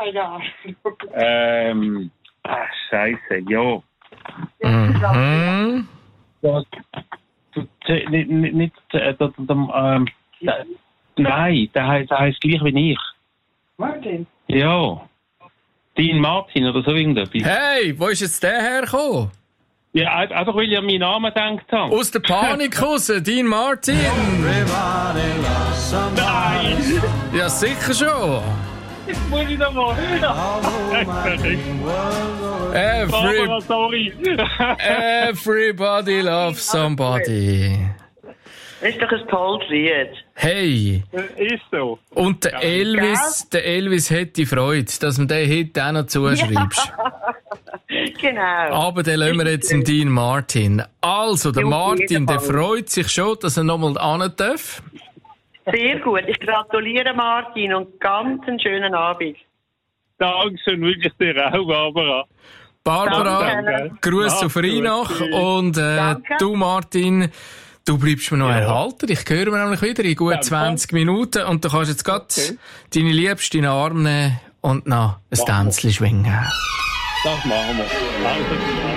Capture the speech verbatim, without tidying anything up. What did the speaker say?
keine Ahnung. Ähm, ach, Scheiße, ja. Mhm. Das, das, nicht, nicht, nicht äh, das, das, ähm, da, nein, der heisst, der heisst gleich wie ich. Martin? Ja. Dean Martin oder so irgendetwas. Hey, wo ist jetzt der hergekommen? Ja, einfach weil ich an meinen Namen gedacht habe. Aus der Panik raus, Dean Martin. Nein! Ja, sicher schon. Jetzt muss ich noch mal. Every, Barbara, sorry. everybody loves somebody. Das ist doch ein tolles Lied. Hey, Ist so. und der Elvis, der Elvis hätte Freude, dass du den Hit auch noch zuschreibst. Genau. Aber den lassen wir jetzt dem Dean Martin. Also, der Ja, auf Martin, jeden der Fall. freut sich schon, dass er nochmal ran darf. Sehr gut. Ich gratuliere Martin und ganz einen schönen Abend. Dankeschön, wirklich dir auch, Barbara. Barbara, Danke. Gruß Mach's auf gut. Rheinach. Tschüss. Und äh, Danke. du, Martin, du bleibst mir noch Ja. erhalten. Ich höre mir nämlich wieder in gut Danke. zwanzig Minuten. Und du kannst jetzt gerade Okay. deine Liebste in den Arm nehmen und noch ein Machen wir. Tänzchen schwingen. Das machen wir. Also,